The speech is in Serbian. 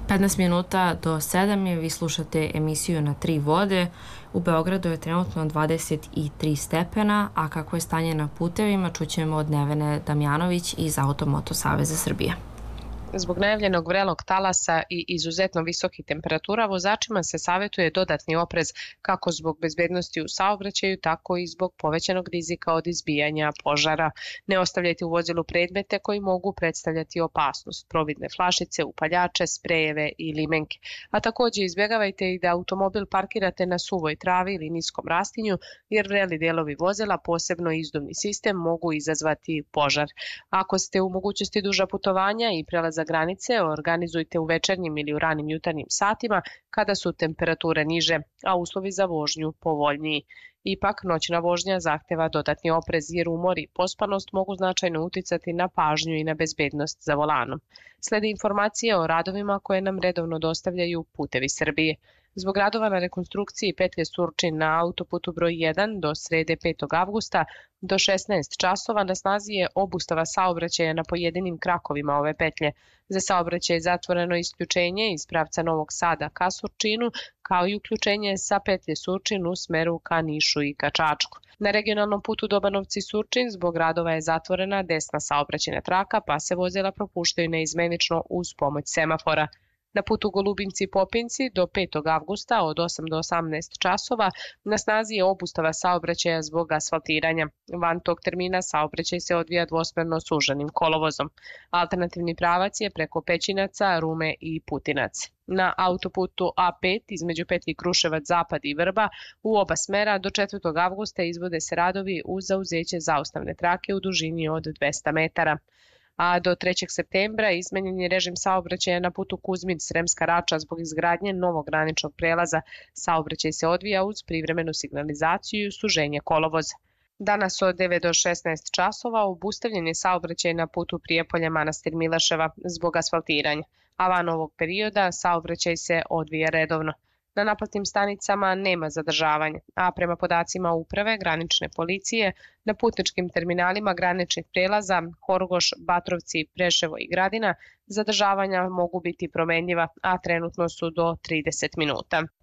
15 minuta do 7 je, vi slušate emisiju Na tri vode. U Beogradu je trenutno 23 stepena, a kako je stanje na putevima čućemo od Nevene Damjanović iz Automoto Saveza Srbije. Zbog najavljenog vrelog talasa i izuzetno visokih temperatura, vozačima se savjetuje dodatni oprez kako zbog bezbednosti u saobraćaju, tako i zbog povećanog rizika od izbijanja požara. Ne ostavljajte u vozilu predmete koji mogu predstavljati opasnost, providne flašice, upaljače, sprejeve i limenke. A takođe izbjegavajte i da automobil parkirate na suvoj travi ili niskom rastinju, jer vreli delovi vozila, posebno izduvni sistem, mogu izazvati požar. Ako ste u mogućnosti duža putovanja i prelaza granice, organizujte u večernjim ili u ranim jutarnjim satima kada su temperature niže, a uslovi za vožnju povoljniji. Ipak, noćna vožnja zahteva dodatni oprez jer umor i pospanost mogu značajno uticati na pažnju i na bezbednost za volanom. Slede informacije o radovima koje nam redovno dostavljaju Putevi Srbije. Zbog radova na rekonstrukciji petlje Surčin na autoputu broj 1 do srede 5. avgusta do 16 časova na snazi je obustava saobraćaja na pojedinim krakovima ove petlje. Za saobraćaj je zatvoreno isključenje iz pravca Novog Sada ka Surčinu, kao i uključenje sa petlje Surčin u smeru ka Nišu i ka Čačku. Na regionalnom putu Dobanovci-Surčin zbog radova je zatvorena desna saobraćajna traka, pa se vozila propuštaju neizmenično uz pomoć semafora. Na putu Golubinci-Popinci do 5. avgusta od 8 do 18 časova na snazi je obustava saobraćaja zbog asfaltiranja. Van tog termina saobraćaj se odvija dvosmerno suženim kolovozom. Alternativni pravac je preko Pećinaca, Rume i Putinac. Na autoputu A5 između petlji Kruševac-Zapad i Vrba u oba smera do 4. avgusta izvode se radovi uz zauzeće zaustavne trake u dužini od 200 metara. A do 3. septembra izmenjen je režim saobraćaja na putu Kuzmin-Sremska Rača zbog izgradnje novog graničnog prelaza. Saobraćaj se odvija uz privremenu signalizaciju i suženje kolovoza. Danas od 9 do 16 časova obustavljen je saobraćaj na putu Prijepolje-Manastir Milaševa zbog asfaltiranja, a van ovog perioda saobraćaj se odvija redovno. Na naplatnim stanicama nema zadržavanja, a prema podacima uprave granične policije, na putničkim terminalima graničnih prelaza Horgoš, Batrovci, Preševo i Gradina zadržavanja mogu biti promenljiva, a trenutno su do 30 minuta.